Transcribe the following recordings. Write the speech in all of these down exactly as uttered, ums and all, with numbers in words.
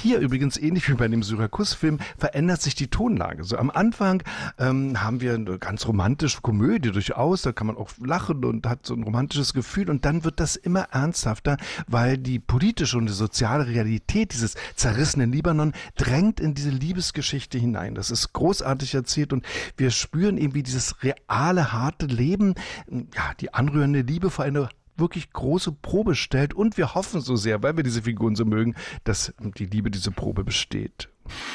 hier übrigens, ähnlich wie bei dem Syrakus-Film, verändert sich die Tonlage. So am Anfang ähm, haben wir eine ganz romantische Komödie durchaus, da kann man auch lachen und hat so ein romantisches Gefühl und dann wird das immer ernsthafter, weil die politische und die soziale Realität dieses zerrissenen Libanon drängt in diese Liebesgeschichte hinein. Das ist großartig erzählt und wir spüren eben, wie dieses reale, harte Leben, ja, die anrührende Liebe vor eine wirklich große Probe stellt und wir hoffen so sehr, weil wir diese Figuren so mögen, dass die Liebe diese Probe besteht.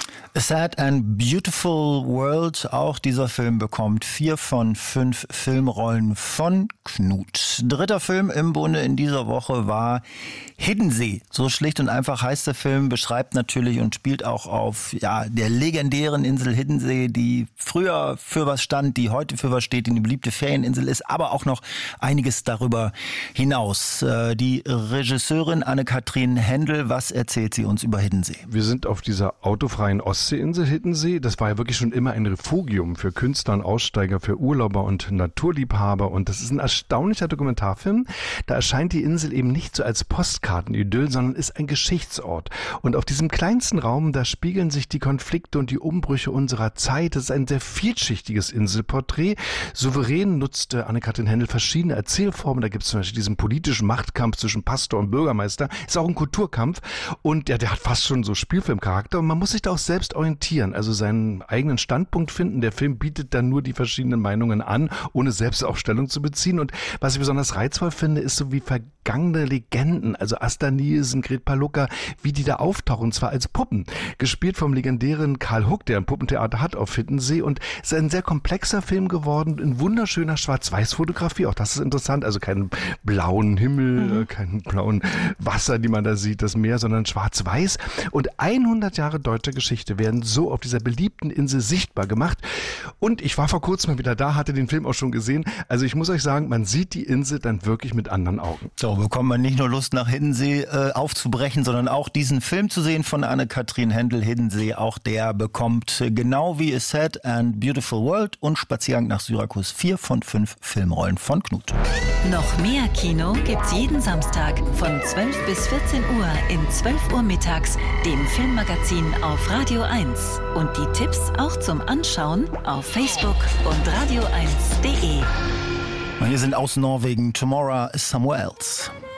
A Sad and Beautiful World, auch dieser Film bekommt vier von fünf Filmrollen von Knut. Dritter Film im Bunde in dieser Woche war Hiddensee. So schlicht und einfach heißt der Film, beschreibt natürlich und spielt auch auf ja der legendären Insel Hiddensee, die früher für was stand, die heute für was steht, die eine beliebte Ferieninsel ist, aber auch noch einiges darüber hinaus. Die Regisseurin Anne-Kathrin Hendel, was erzählt sie uns über Hiddensee? Wir sind auf dieser autofreien Ostseeinsel Hiddensee. Das war ja wirklich schon immer ein Refugium für Künstler und Aussteiger, für Urlauber und Naturliebhaber. Und das ist ein erstaunlicher Dokumentarfilm. Da erscheint die Insel eben nicht so als Postkartenidyll, sondern ist ein Geschichtsort. Und auf diesem kleinsten Raum, da spiegeln sich die Konflikte und die Umbrüche unserer Zeit. Das ist ein sehr vielschichtiges Inselporträt. Souverän nutzte Anne-Kathrin Hendel verschiedene Erzählformen. Da gibt es zum Beispiel diesen politischen Machtkampf zwischen Pastor und Bürgermeister. Ist auch ein Kulturkampf. Und ja, der hat fast schon so Spielfilmcharakter. Und man muss sich da auch selbst orientieren, also seinen eigenen Standpunkt finden. Der Film bietet dann nur die verschiedenen Meinungen an, ohne selbst auch Stellung zu beziehen. Und was ich besonders reizvoll finde, ist so wie vergangene Legenden, also Asta Nielsen, Gret Palucka, wie die da auftauchen, und zwar als Puppen. Gespielt vom legendären Karl Huck, der ein Puppentheater hat auf Hiddensee. Und es ist ein sehr komplexer Film geworden, in wunderschöner Schwarz-Weiß-Fotografie. Auch das ist interessant, also keinen blauen Himmel, mhm. keinen blauen Wasser, die man da sieht, das Meer, sondern schwarz-weiß. Und hundert Jahre deutscher Geschichte werden so auf dieser beliebten Insel sichtbar gemacht. Und ich war vor kurzem mal wieder da, hatte den Film auch schon gesehen. Also ich muss euch sagen, man sieht die Insel dann wirklich mit anderen Augen. So bekommt man nicht nur Lust, nach Hiddensee äh, aufzubrechen, sondern auch diesen Film zu sehen von Anne-Kathrin Hendel, Hiddensee. Auch der bekommt äh, genau wie A Sad and Beautiful World und Spaziergang nach Syrakus vier von fünf Filmrollen von Knut. Noch mehr Kino gibt's jeden Samstag von zwölf bis vierzehn Uhr in zwölf Uhr mittags, dem Filmmagazin auf Radio eins. Und die Tipps auch zum Anschauen auf Facebook und radio eins punkt de. Wir sind aus Norwegen. Tomorrow is somewhere else.